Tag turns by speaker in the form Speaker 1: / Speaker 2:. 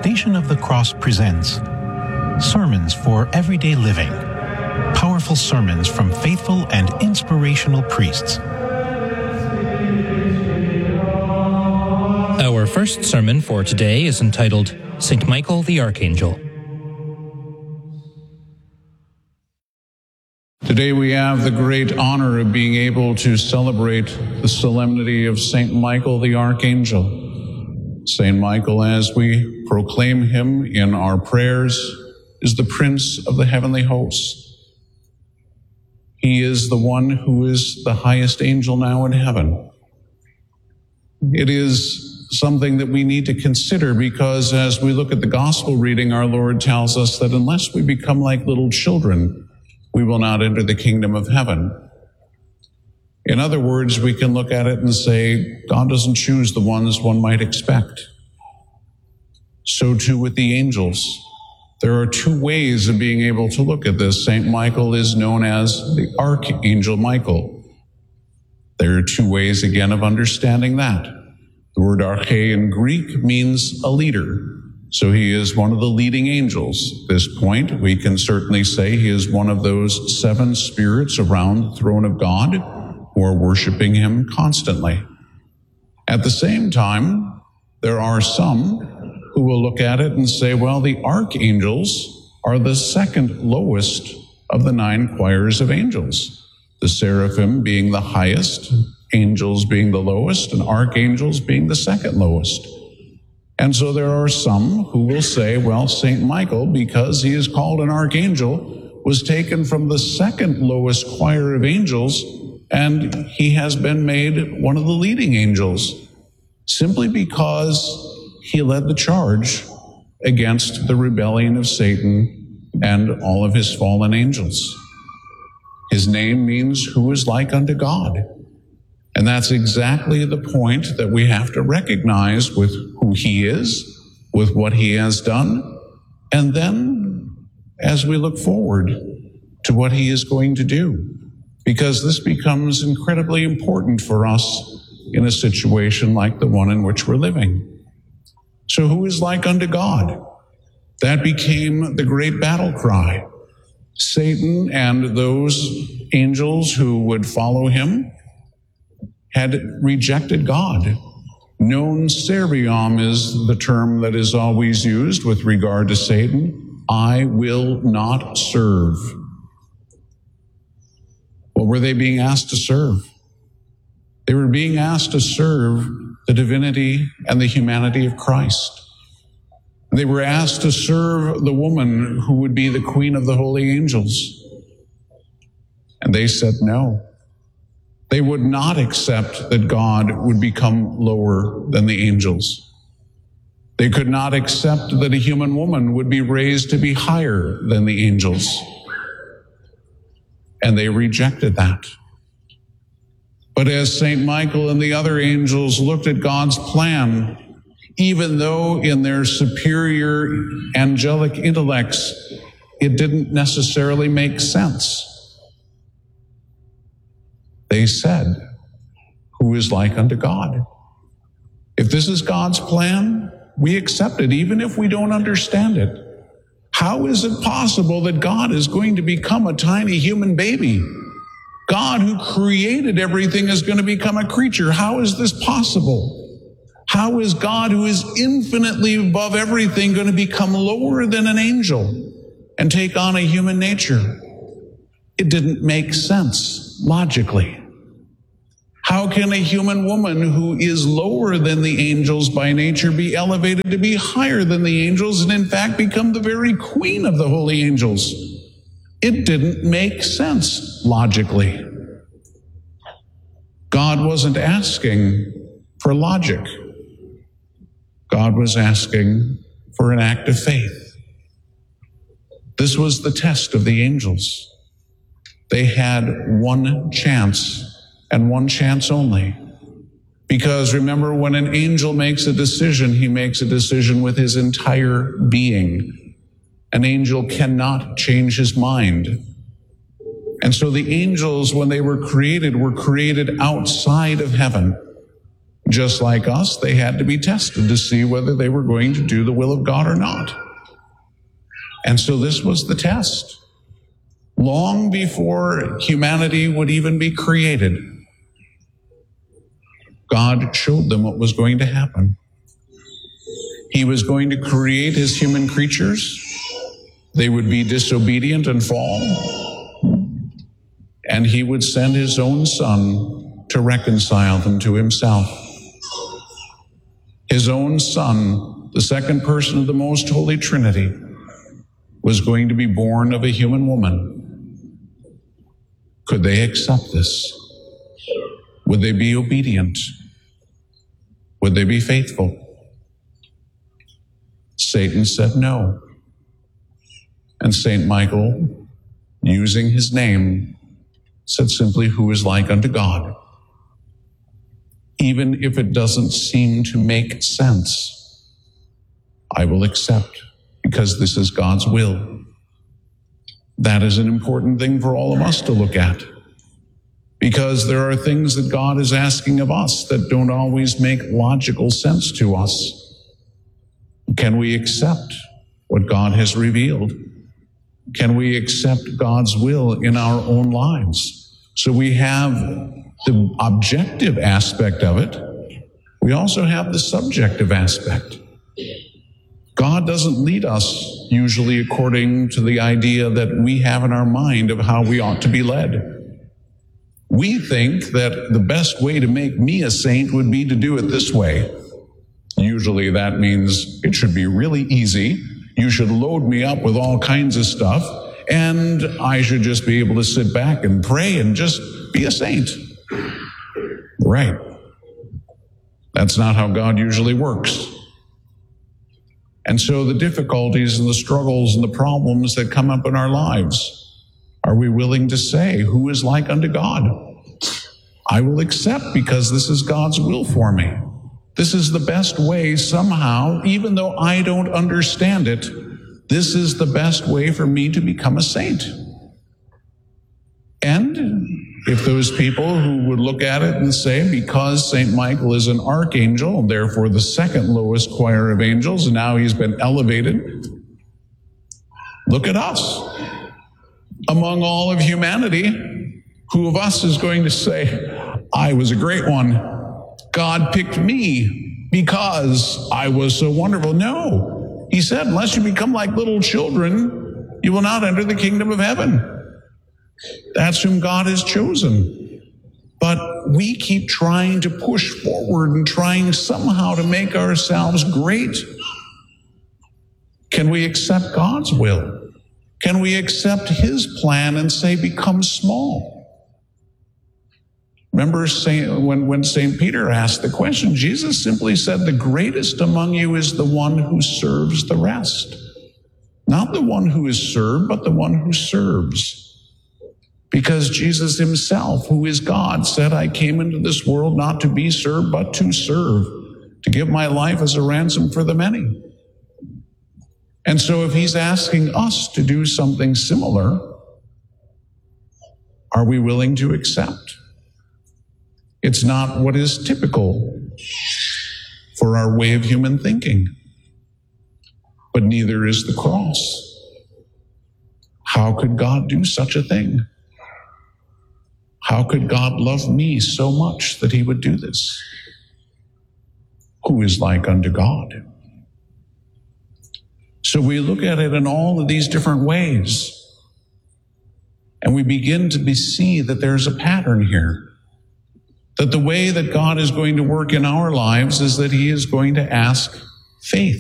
Speaker 1: Station of the Cross presents Sermons for Everyday Living. Powerful sermons from faithful and inspirational priests.
Speaker 2: Our first sermon for today is entitled St. Michael the Archangel.
Speaker 3: Today we have the great honor of being able to celebrate the solemnity of St. Michael the Archangel. St. Michael, as we proclaim him in our prayers, is the Prince of the heavenly hosts. He is the one who is the highest angel now in heaven. It is something that we need to consider because as we look at the gospel reading, our Lord tells us that unless we become like little children, we will not enter the kingdom of heaven. In other words, we can look at it and say, God doesn't choose the ones one might expect. So too with the angels. There are two ways of being able to look at this. St. Michael is known as the Archangel Michael. There are two ways, again, of understanding that. The word arche in Greek means a leader. So he is one of the leading angels. At this point, we can certainly say he is one of those seven spirits around the throne of God who are worshiping him constantly. At the same time, there are some who will look at it and say, well, the archangels are the second lowest of the nine choirs of angels. The seraphim being the highest, angels being the lowest, and archangels being the second lowest. And so there are some who will say, well, St. Michael, because he is called an archangel, was taken from the second lowest choir of angels, and he has been made one of the leading angels, simply because he led the charge against the rebellion of Satan and all of his fallen angels. His name means who is like unto God. And that's exactly the point that we have to recognize with who he is, with what he has done, and then as we look forward to what he is going to do. Because this becomes incredibly important for us in a situation like the one in which we're living. So who is like unto God? That became the great battle cry. Satan and those angels who would follow him had rejected God. Non serviam is the term that is always used with regard to Satan. I will not serve. What were they being asked to serve? They were being asked to serve the divinity and the humanity of Christ. They were asked to serve the woman who would be the queen of the holy angels. And they said no. They would not accept that God would become lower than the angels. They could not accept that a human woman would be raised to be higher than the angels. And they rejected that. But as St. Michael and the other angels looked at God's plan, even though in their superior angelic intellects, it didn't necessarily make sense, they said, who is like unto God? If this is God's plan, we accept it, even if we don't understand it. How is it possible that God is going to become a tiny human baby? God, who created everything, is going to become a creature. How is this possible? How is God, who is infinitely above everything, going to become lower than an angel and take on a human nature? It didn't make sense logically. How can a human woman who is lower than the angels by nature be elevated to be higher than the angels and in fact become the very queen of the holy angels? It didn't make sense logically. God wasn't asking for logic. God was asking for an act of faith. This was the test of the angels. They had one chance and one chance only. Because remember, when an angel makes a decision, he makes a decision with his entire being. An angel cannot change his mind. And so the angels, when they were created outside of heaven. Just like us, they had to be tested to see whether they were going to do the will of God or not. And so this was the test. Long before humanity would even be created, God showed them what was going to happen. He was going to create his human creatures. They would be disobedient and fall. And he would send his own Son to reconcile them to himself. His own Son, the second person of the most holy Trinity, was going to be born of a human woman. Could they accept this? Would they be obedient? Would they be faithful? Satan said no. And St. Michael, using his name, said simply, "Who is like unto God?" Even if it doesn't seem to make sense, I will accept, because this is God's will. That is an important thing for all of us to look at, because there are things that God is asking of us that don't always make logical sense to us. Can we accept what God has revealed? Can we accept God's will in our own lives? So we have the objective aspect of it. We also have the subjective aspect. God doesn't lead us usually according to the idea that we have in our mind of how we ought to be led. We think that the best way to make me a saint would be to do it this way. Usually that means it should be really easy. You should load me up with all kinds of stuff, and I should just be able to sit back and pray and just be a saint. Right. That's not how God usually works. And so the difficulties and the struggles and the problems that come up in our lives, are we willing to say, "Who is like unto God?" I will accept, because this is God's will for me. This is the best way somehow, even though I don't understand it, this is the best way for me to become a saint. And if those people who would look at it and say, because St. Michael is an archangel, and therefore the second lowest choir of angels, and now he's been elevated, look at us. Among all of humanity, who of us is going to say, "I was a great one. God picked me because I was so wonderful"? No. He said, unless you become like little children, you will not enter the kingdom of heaven. That's whom God has chosen. But we keep trying to push forward and trying somehow to make ourselves great. Can we accept God's will? Can we accept his plan and say, become small? Remember when St. Peter asked the question, Jesus simply said, the greatest among you is the one who serves the rest. Not the one who is served, but the one who serves. Because Jesus himself, who is God, said, I came into this world not to be served, but to serve, to give my life as a ransom for the many. And so if he's asking us to do something similar, are we willing to accept? It's not what is typical for our way of human thinking, but neither is the cross. How could God do such a thing? How could God love me so much that he would do this? Who is like unto God? So we look at it in all of these different ways, and we begin to see that there's a pattern here. That the way that God is going to work in our lives is that he is going to ask faith.